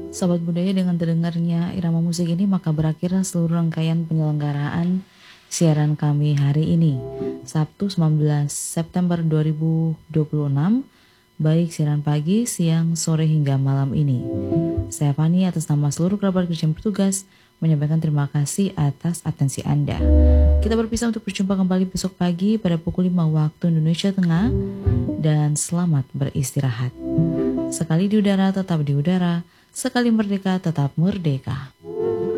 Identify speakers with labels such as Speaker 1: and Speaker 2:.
Speaker 1: Sobat Budaya, dengan terdengarnya irama musik ini maka berakhir seluruh rangkaian penyelenggaraan siaran kami hari ini, Sabtu 19 September 2026, baik siaran pagi, siang, sore hingga malam ini. Saya Fani atas nama seluruh kerabat kerja yang bertugas menyampaikan terima kasih atas atensi Anda. Kita berpisah untuk berjumpa kembali besok pagi pada pukul 5 waktu Indonesia Tengah, dan selamat beristirahat. Sekali di udara tetap di udara, sekali merdeka tetap merdeka.